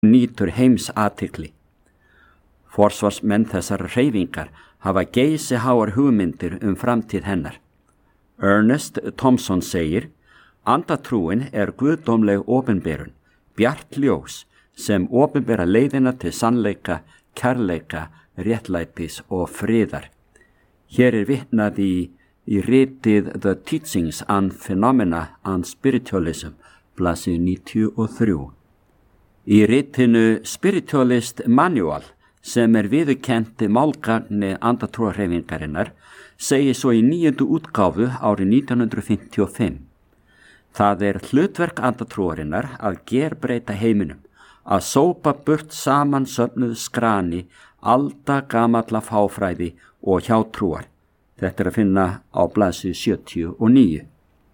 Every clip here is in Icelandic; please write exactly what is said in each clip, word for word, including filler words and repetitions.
nýtur heims athygli. Forsvarsmenn þessar hreyfingar hafa geysiháar hugmyndir um framtíð hennar. Ernest Thompson segir: andatrúin er guðdómleg opinberun, bjart ljós sem opinbera leiðina til sannleika, kærleika, réttlætis og friðar. Hér er vitnað í, í ritið The Teachings and Phenomena and Spiritualism, blaðsíðu níutíu og þrjú. Í ritinu Spiritualist Manual, sem er viðurkennt málgagni andatrúarhreyfingarinnar, segir svo í níundu útgáfu árið nítján hundruð fimmtíu og fimm. Það er hlutverk andatrúarinnar að gerbreyta heiminum, að sópa burt saman söfnuð skrani, alda gamalla fáfræði og hjátrúar. Þetta er að finna á blaðsíðu sjötíu og níu.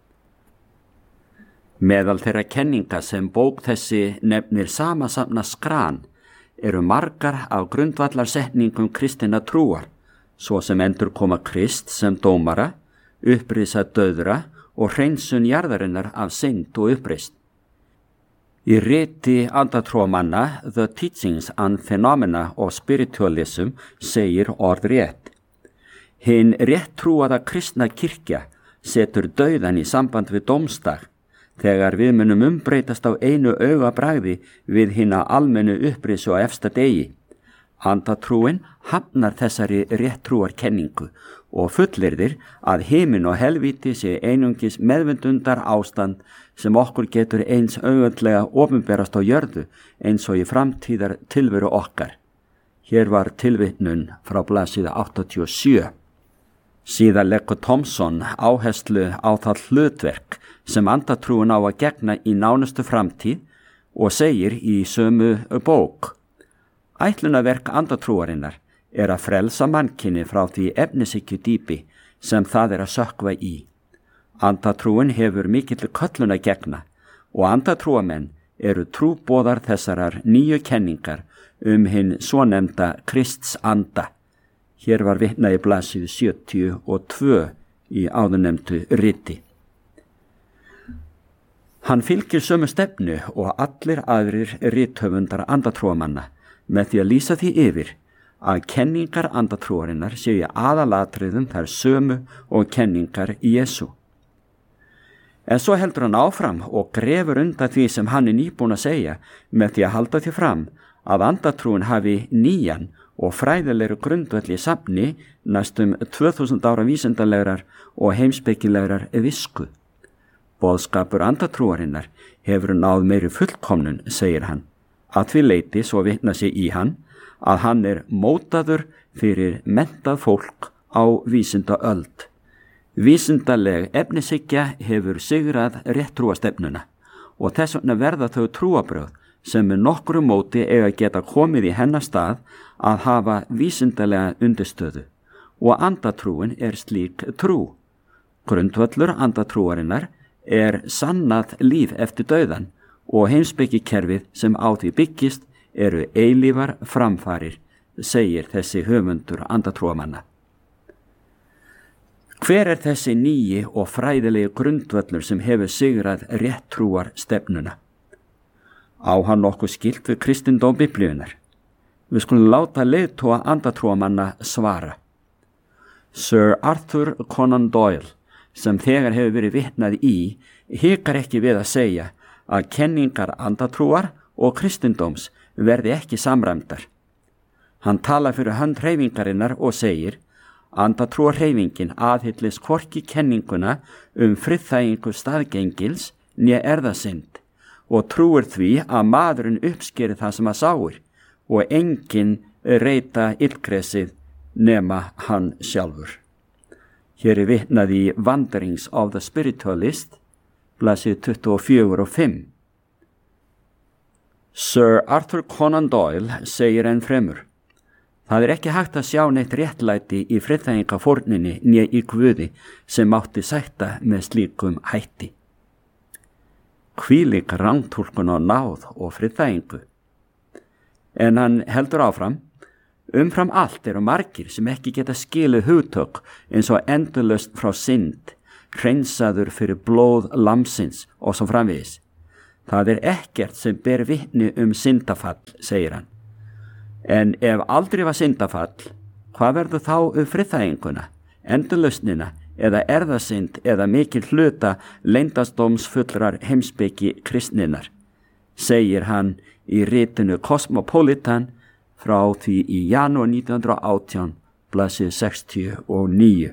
Meðal þeirra kenninga sem bók þessi nefnir samansafna skran eru margar af grundvallarsetningum kristinna trúar, svo sem endurkoma Krist sem dómara, upprisa dauðra og hreinsun jarðarinnar af synd og uppreist. Í riti andatrúamanna The Teachings and Phenomena of Spiritualism segir orðrétt: Hin réttrúaða kristna kirkja setur dauðan í samband við dómsdag, þegar við munum umbreytast á einu augabragði við hina almennu upprisu á efsta degi. Andatrúin hafnar þessari réttrúar kenningu og fullyrðir að himinn og helvíti sé einungis meðvindundar ástand sem okkur getur eins auðveldlega opinberast á jörðu eins og í framtíðar tilveru okkar. Hér var tilvitnun frá blaðsíðu áttatíu og sjö. Síðan leggur Thompson áherslu á það hlutverk sem andatrúin á að gegna í nánustu framtíð og segir í sömu bók: Ætlunarverk andatrúarinnar er að frelsa mannkyni frá því efnishyggju dýpi sem það er að sökkva í. Andatrúin hefur mikill köllun að gegna og andatrúamenn eru trúboðar þessarar nýju kenningar um hinn svonefnda Krists anda. Hér var vitnað í blaðsíðu sjötíu og tvö í áðurnefndu riti. Hann fylgir sömu stefnu og allir aðrir rithöfundar andatrúamanna með því að lýsa því yfir að kenningar andatrúarinnar séu í aðalatriðum þær sömu og kenningar Jesú. En svo heldur hann áfram og grefur undan því sem hann er nýbúinn að segja með því að halda því fram að andatrúin hafi nýjan og fræðilegur grundvöll í safni næstum tvö þúsund ára vísindalegrar og heimspekilegrar visku. Boðskapur andatrúarinnar hefur náð meiri fullkomnun, segir hann, að því leyti svo vitna sig í hann að hann er mótaður fyrir menntað fólk á vísindaöld. Vísindaleg efnishyggja hefur sigrað réttrúastefnuna og þess vegna verða þau trúabrögð sem með nokkru móti eiga geta komið í hennar stað að hafa vísindalega undirstöðu og andatrúin er slík trú. Grundvöllur andatrúarinnar er sannað líf eftir dauðan og heimspekikerfið sem á því byggist eru eilífar framfarir, segir þessi höfundur andatrúamanna. Hver er þessi nýji og fræðilegi grundvöllur sem hefur sigrað réttrúar stefnuna? Á hann nokkuð skylt við kristindóm Biblíunnar? Við skulum láta leiðtoga andatrúamanna svara. Sir Arthur Conan Doyle, sem þegar hefur verið vitnað í, hikar ekki við að segja að kenningar andatrúar og kristindóms verði ekki samræmdar. Hann tala fyrir hönd hreyfingarinnar og segir: Andatrúarhreyfingin aðhyllist hvorki kenninguna um friðþægingu staðgengils né erðasynd og trúir því að maðurinn uppskeri það sem að sáir og enginn reyta illgresið nema hann sjálfur. Hér er vitnað í Wanderings of the Spiritualist, blaðsíðu tuttugu og fjögur og fimm. Sir Arthur Conan Doyle segir enn fremur: Það er ekki hægt að sjá neitt réttlæti í friðþægingafórninni né í Guði sem mátti sætta með slíkum hætti. Hvílík rangtúlkun á náð og friðþægingu. En hann heldur áfram: Umfram allt eru margir sem ekki geta skilið hugtök eins og endurlaust frá synd, hreinsaður fyrir blóð lamsins og svo framvegis. Það er ekkert sem ber vitni um syndafall, segir hann. En ef aldrei var syndafall, hvað verður þá um friðþæginguna, endurlausnina eða erðasynd eða mikil hluta leyndardómsfullrar heimspeki kristninnar, segir hann í ritinu Cosmopolitan frá því í janúar nítján hundruð og átján, blaðsíðu sextíu og níu.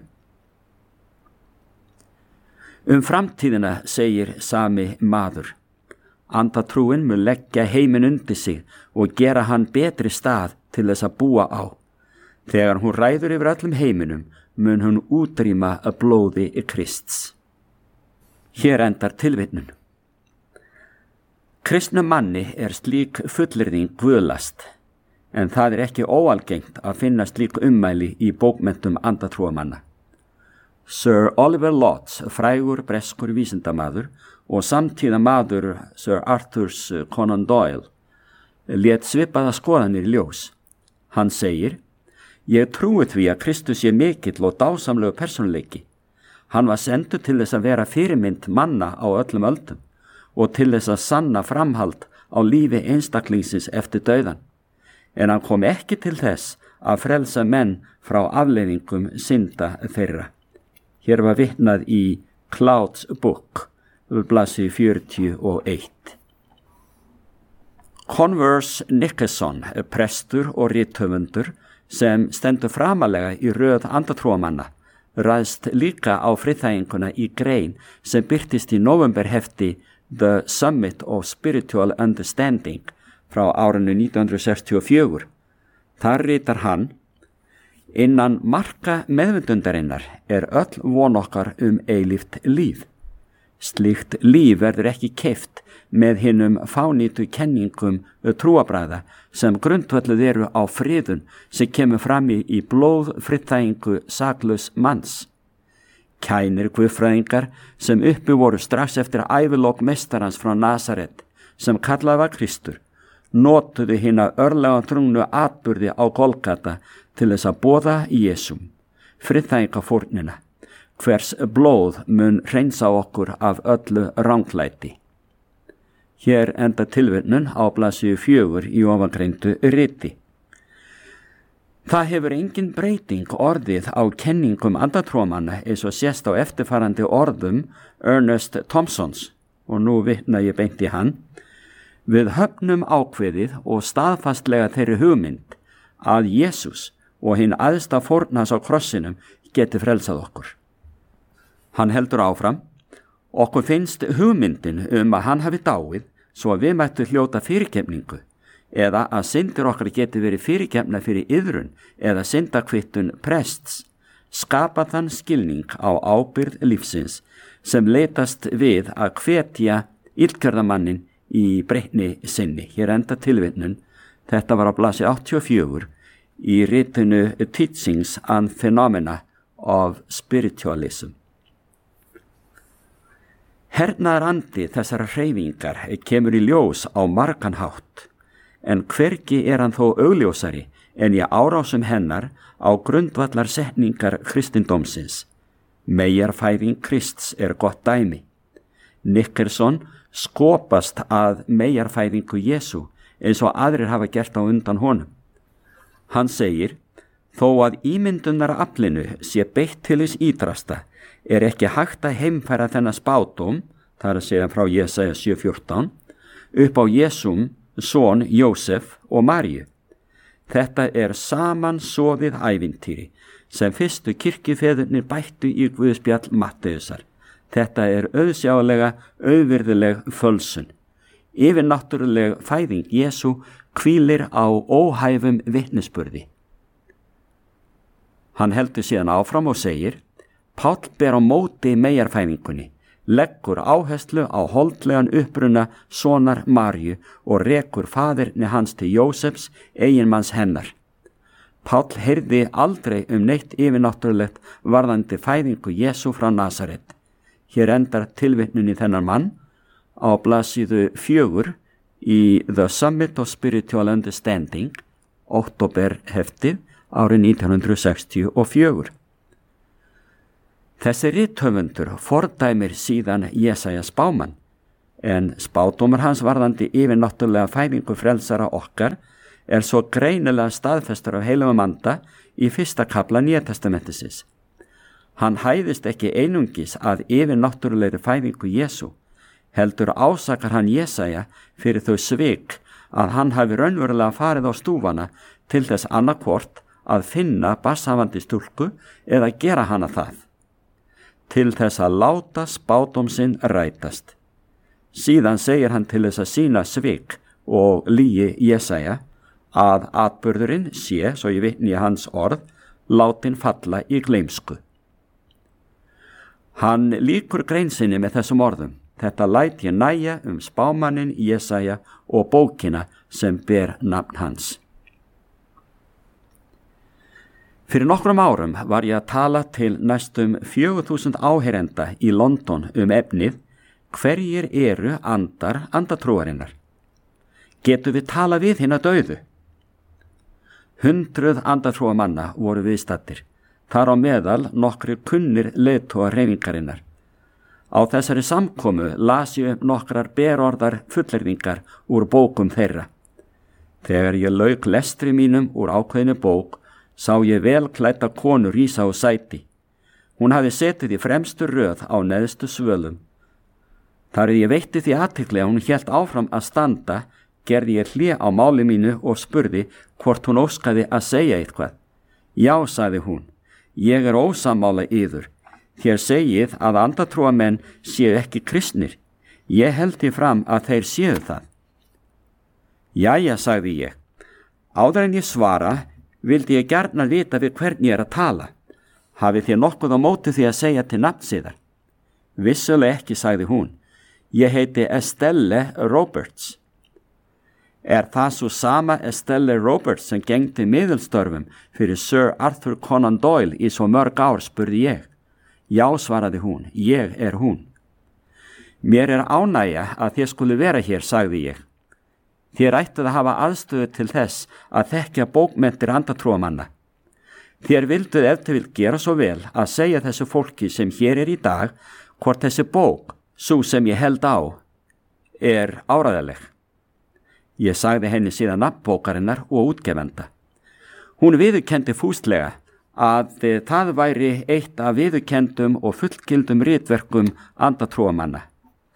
Um framtíðina segir sami maður: Andatrúin mun leggja heiminn undir sig og gera hann betri stað til þess að búa á. Þegar hún ræður yfir öllum heiminum mun hún útrýma að blóði Krists. Hér endar tilvitnun. Kristnum manni er slík fullyrðing guðlast, en það er ekki óalgengt að finna slík ummæli í bókmenntum andatrúamanna. Sir Oliver Lodge, frægur breskur vísindamaður og samtíða maður Sir Arthur Conan Doyle, lét svipaða skoðanir í ljós. Hann segir: Ég trúi því að Kristus sé mikill og dásamlegu persónuleiki. Hann var sendur til þess að vera fyrirmynd manna á öllum öldum og til þess að sanna framhald á lífi einstaklingsins eftir dauðan. En hann kom ekki til þess að frelsa menn frá afleiðingum synda þeirra. Hér var vitnað í Cloud's Book, blaðsíðu fjörutíu og eitt. Converse Nickerson, prestur og rithöfundur sem stendur framalega í röð andatrúamanna, ræðst líka á friðþæginguna í grein sem birtist í nóvemberhefti The Summit of Spiritual Understanding frá árinu nítján hundruð sextíu og fjögur. Þar ritar hann: Innan marka meðvitundarinnar er öll von okkar um eilíft líf. Slíkt líf verður ekki keypt með hinum fánýtu kenningum trúabræða sem grundvölluð eru á friðun sem kemur fram í, í blóðfriðþægingu saklaus manns. Kænir guðfræðingar sem uppi voru strax eftir ævilok meistarans frá Nasaret, sem kallað var Kristur, notuðu hina örlega trúnu atburði á Golgata til þess að boða Jesum, friðþægingafórnina, hvers blóð mun hreinsa okkur af öllu ranglæti. Hér enda tilvitnun á blaðsíðu fjögur í ofangreindu riti. Það hefur engin breyting orðið á kenningum andatrúamanna eins og sést á eftirfarandi orðum Ernest Thompsons, og nú vitna ég beint í hann: Við höfnum ákveðið og staðfastlega þeirri hugmynd að Jesús og hinn æðsta fórn hans á krossinum geti frelsað okkur. Hann heldur áfram: Okkur finnst hugmyndin um að hann hafi dáið svo að við mættu hljóta fyrirgefningu, eða að syndir okkar geti verið fyrirgefna fyrir iðrun eða syndakvittun prests, skapa þann skilning á ábyrgð lífsins sem leitast við að hvetja illgjörðamannin í breytni sinni. Hér enda tilvitnun. Þetta var á blaðsíðu áttatíu og fjögur í ritinu Teachings and Phenomena of Spiritualism. Hernaðarandi þessara hreyfingar kemur í ljós á margan hátt, en hvergi er hann þó augljósari en í árásum hennar á grundvallar setningar kristindómsins. Meyjarfæðing Krists er gott dæmi. Nickerson skopast að meyjarfæðingu Jesú eins og aðrir hafa gert á undan honum. Hann segir: Þó að ímyndunaraflinu sé beitt til þess ítrasta, er ekki hægt að heimfæra þennan spádóm, það er að segja frá Jesaja sjö fjórtán, upp á Jesúm, son Jósef og Maríu. Þetta er samansoðið ævintýri sem fyrstu kirkjufeðurnir bættu í Guðspjall Matteusar. Þetta er auðsjálega auðvirðileg fölsun. Yfirnáttúruleg fæðing Jesú hvílir á óhæfum vitnisburði. Hann heldur síðan áfram og segir: Páll ber á móti meyjarfæðingunni, leggur áherslu á holdlegan uppruna sonar Maríu og rekur faðirni hans til Jósefs, eiginmanns hennar. Páll heyrði aldrei um neitt yfirnáttúrulegt varðandi fæðingu Jesú frá Nasaret. Hér endar tilvitnun í þennan mann á blaðsíðu fjögur í The Summit of Spiritual Understanding, október heftið árið nítján hundruð sextíu og fjögur. Þessi rithöfundur fordæmir síðan Jesaja spámann, en spádómur hans varðandi yfirnáttúrulega fæðingu frelsara okkar er svo greinilega staðfestur af heilagum anda í fyrsta kafla Nýja testamentisins. Hann hæðist ekki einungis að yfirnáttúrulegri fæðingu Jesú, heldur ásakar hann Jesaja fyrir þau svik að hann hafi raunverulega farið á stúfana til þess annarkvort að finna barnshafandi stúlku eða gera hana það, til þess að láta spádóm sinn rætast. Síðan segir hann til þess að sýna svik og lygi Jesaja að atburðurinn sé, svo ég vitni í hans orð, látin falla í gleymsku. Hann lýkur grein sinni með þessum orðum: þetta læt ég nægja um spámannin Jesaja og bókina sem ber nafn hans. Fyrir nokkrum árum var ég að tala til næstum fjögur þúsund áheyrenda í London um efnið hverjir eru andar andatrúarinnar. Getum við tala við hina dauðu? Hundruð andatrúamanna voru viðstaddir, þar á meðal nokkrir kunnir leiðtogar hreyfingarinnar. Á þessari samkomu las ég upp nokkrar berorðar fullyrðingar úr bókum þeirra. Þegar ég lauk lestri mínum úr ákveðinu bók, sá ég vel klædda konu rísa á sæti. Hún hafði setið í fremstu röð á neðstu svölum. Þar ég veitti því athygli að hún hélt áfram að standa, gerði ég hlé á máli mínu og spurði hvort hún óskaði að segja eitthvað. Já, sagði hún, ég er ósammála yður. Þér segið að andatrúamenn séu ekki kristnir. Ég held því fram að þeir séu það. Jæja, sagði ég. Áður en ég svara, vildi ég gjarnan vita við hvern ég er að tala. Hafið þér nokkuð á móti því að segja til nafnsiðar? Vissulega ekki, sagði hún. Ég heiti Estelle Roberts. Er það svo sama Estelle Roberts sem gegndi miðilstörfum fyrir Sir Arthur Conan Doyle í svo mörg ár, spurði ég. Já, svaraði hún, ég er hún. Mér er ánægja að þér skuli vera hér, sagði ég. Þér ættuð að hafa aðstöðu til þess að þekkja bókmenntir andatrúamanna. Þér vilduð ef þið vil gera svo vel að segja þessu fólki sem hér er í dag hvort þessi bók, sú sem ég held á, er áræðaleg. Ég sagði henni síðan nafn bókarinnar og útgefenda. Hún viðurkenndi fúslega að það væri eitt af viðurkendum og fullgildum ritverkum andatrúamanna.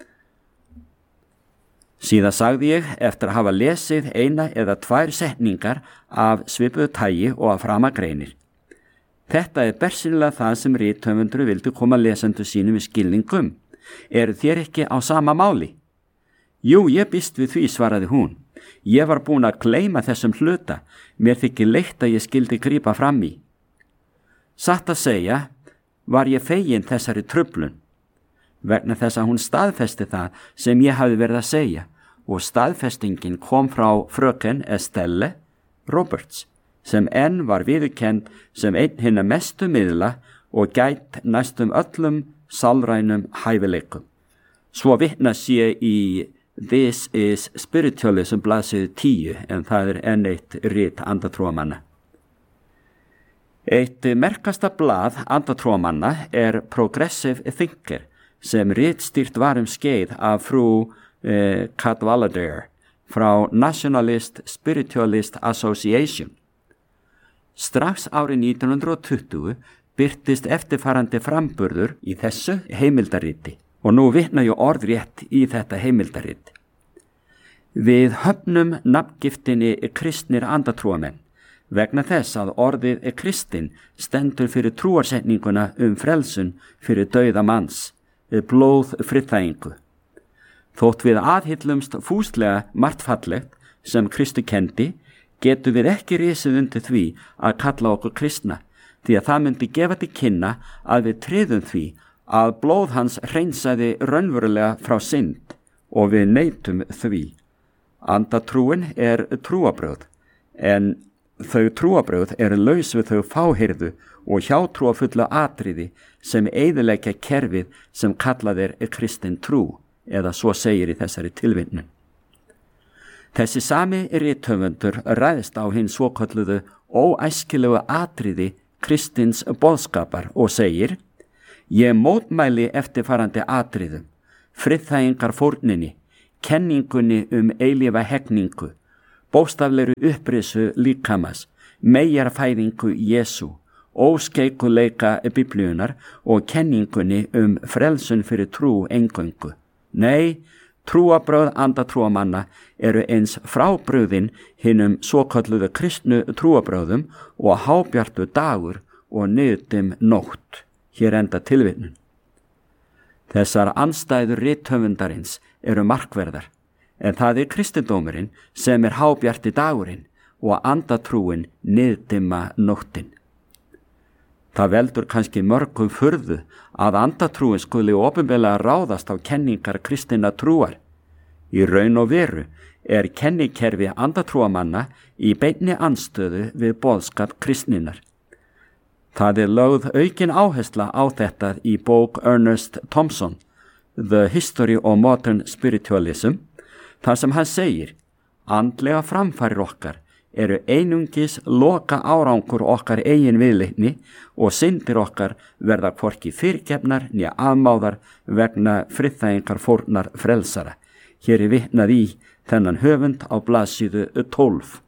Síðan sagði ég, eftir að hafa lesið eina eða tvær setningar af svipuðu tagi og að frama greinir. Þetta er bersýnilega það sem rithöfundur vildi koma lesendur sínum í skilningum. Eru þér ekki á sama máli? Jú, ég býst við því, svaraði hún. Ég var búin að gleyma þessum hluta. Mér þykir leitt að ég skildi grípa fram í. Satt að segja, var ég fegin þessari truflun. Vegna þess að hún staðfesti það sem ég hafi verið að segja og staðfestingin kom frá fröken Estelle Roberts, sem enn var viðurkennd sem einn hinna mestu miðla og gætt næstum öllum sálrænum hæfileikum. Svo vitna sé í This is Spiritualism blaðsíðu tíu, en það er enn eitt rit andatrúamanna. Eitt merkasta blað andatrúamanna er Progressive Thinker, sem ritstýrt var um skeið af frú eh, Cadwallader frá Nationalist Spiritualist Association. Strax árið nítján hundrað tuttugu birtist eftirfarandi framburður í þessu heimildarriti og nú vitna ég orðrétt í þetta heimildarrit. Við höfnum nafngiftinni kristnir andatrúamenn vegna þess að orðið er kristin stendur fyrir trúarsetninguna um frelsun fyrir dauða manns, blóð friðþægingu. Þótt við aðhyllumst fúslega margt fallegt sem Kristi kendi, getum við ekki risið undir því að kalla okkur kristna, því að það myndi gefa til kynna að við tryðum því að blóð hans hreinsaði raunverulega frá synd og við neitum því. Andatrúin er trúabröð, en þau trúabröð eru laus við þau fáheyrðu og hjátrúafulla atriði sem eyðileggja kerfið sem kallað er kristin trú, eða svo segir í þessari tilvitnun. Þessi sami rithöfundur ræðist á hinn svokölluðu óæskilegu atriði kristins boðskapar og segir: Ég mótmæli eftirfarandi atriðum. friðþægingar fórninni, kenningunni um eilífa hegningu, bóstafleiru upprisu líkamas, meyjarfæðingu Jesú, óskeikuleika Biblíunar og kenningunni um frelsun fyrir trú eingöngu. Nei, trúabrögð andatrúamanna eru eins frábrugðin hinum svokölluðu kristnu trúabrögðum og hábjartu dagur og niðdim nótt. Hér enda tilvitnun. Þessar andstæður rithöfundarins eru markverðar, en það er kristindómurinn sem er hábjarti dagurinn og andatrúin niðdimma nóttin. Það veldur kannski mörgum furðu að andatrúin skuli opinberlega ráðast á kenningar kristinna trúar. Í raun og veru er kennikerfi andatrúamanna í beinni andstöðu við boðskap kristninnar. Það er lögð aukin áhersla á þetta í bók Ernest Thompson, The History of Modern Spiritualism, þar sem hann segir, andlega framfarir okkar eru einungis loka árangur okkar eigin viðleitni og syndir okkar verða hvorki fyrirgefnar né afmáðar vegna friðþægingar fórnar frelsara. Hér er vitnað í þennan höfund á blaðsíðu tólf.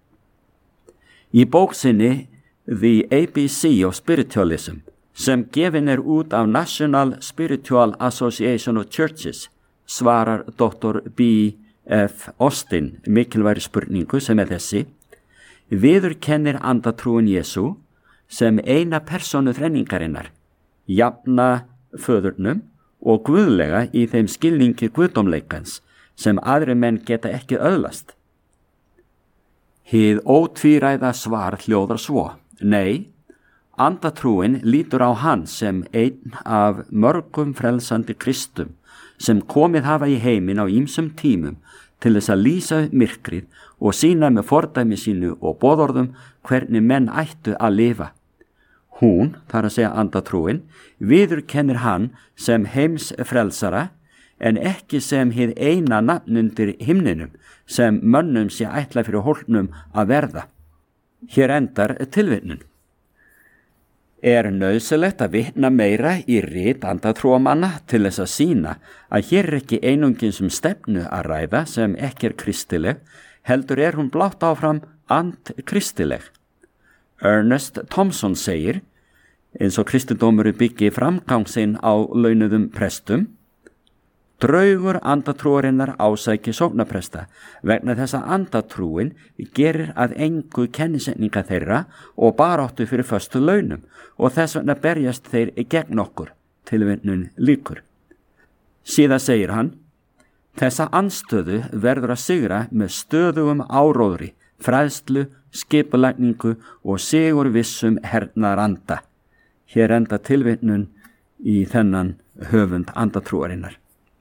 Í bóksinni The A B C of Spiritualism, sem gefin er út af National Spiritual Association of Churches, svarar doktor B F Austin mikilværi spurningu sem er þessi: viðurkennir andatrúin Jesú sem eina persónu þrenningarinnar, jafna föðurnum og guðlega í þeim skilningi guðdómleikans sem aðri menn geta ekki öðlast? Hið ótvíræða svar hljóðar svo: nei, andatrúin lítur á hann sem einn af mörgum frelsandi Kristum sem komið hafa í heiminn á ýmsum tímum til þess að lýsa upp myrkrið og sýna með fordæmi sínu og boðorðum hvernig menn ættu að lifa. Hún, þar að segja andatrúin, viðurkennir hann sem heims frelsara en ekki sem hið eina nafn undir himninum sem mönnum sé ætla fyrir hólnum að verða. Hér endar tilvitnun. Er nauðsynlegt að vitna meira í rit andatrúamanna til þess að sýna að hér er ekki einungis um stefnu að ræða sem ekki er kristileg, heldur er hún blátt áfram andkristileg. Ernest Thompson segir, eins og kristindómur byggi framgang sinn á launuðum prestum, draugur andatrúarinnar ásæki sóknarpresta vegna þess að andatrúin gerir að engu kennisetninga þeirra og baráttu fyrir föstu launum og þess vegna berjast þeir gegn okkur, tilvitnun lýkur. Síðan segir hann, þessa andstöðu verður að sigra með stöðugum áróðri, fræðslu, skipulagningu og sigurvissum hernaðaranda. Hér enda tilvitnun í þennan höfund andatrúarinnar.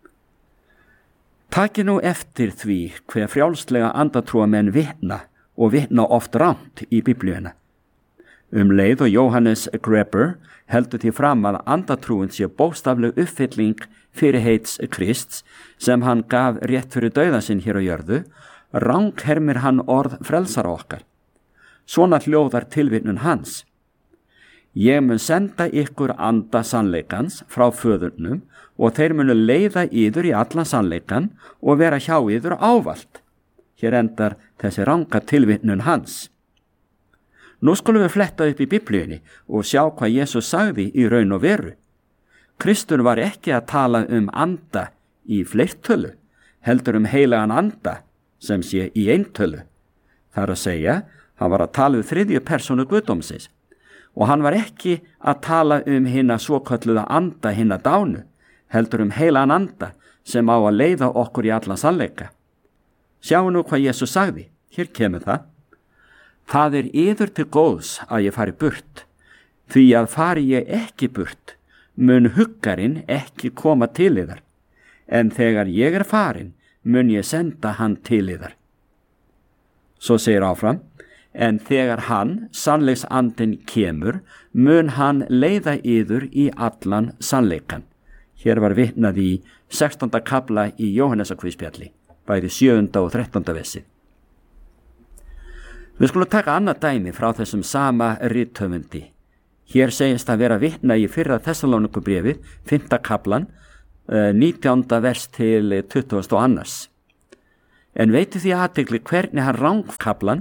Taki nú eftir því hver frjálslega andatrúamenn vitna og vitna oft rangt í Biblíuna. Um leið og Jóhannes Greber heldur því fram að andatrúin sé bókstafleg uppfylling fyrirheits Krists sem hann gaf rétt fyrir dauða sinn hér á jörðu, ranghermir hann orð frelsara okkar. Svona hljóðar tilvitnun hans. Ég mun senda ykkur anda sannleikans frá föðurnum og þeir munu leiða yður í allan sannleikan og vera hjá yður ávalt. Hér endar þessi ranga tilvitnun hans. Nú skulum við fletta upp í Biblíunni og sjá hvað Jesús sagði í raun og veru. Kristur var ekki að tala um anda í fleirtölu, heldur um heilagan anda sem sé í eintölu. Það er að segja, hann var að tala um þriðju persónu guðdómsins. Og hann var ekki að tala um hina svokölluða anda hina dánu, heldur um heilan anda sem á að leiða okkur í allan sannleika. Sjáu nú hvað Jesús sagði, hér kemur það. Það er yður til góðs að ég fari burt, því að fari ég ekki burt, mun huggarinn ekki koma til yðar, en þegar ég er farin, mun ég senda hann til yðar. Svo segir áfram, en þegar hann, sannleiksandinn, kemur, mun hann leiða yður í allan sannleikan. Hér var vitnað í sextánda kafla í Jóhannesarkvíspjalli, bæði sjöunda og þrettánda versi. Við skulum taka annað dæmi frá þessum sama rithöfundi. Hér segist að vera vitna í fyrra Þessalónikubréfið, fimmta kaflan, nítjánda vers til tuttugasta og annars. En veitu því athygli hvernig hann rangkaflan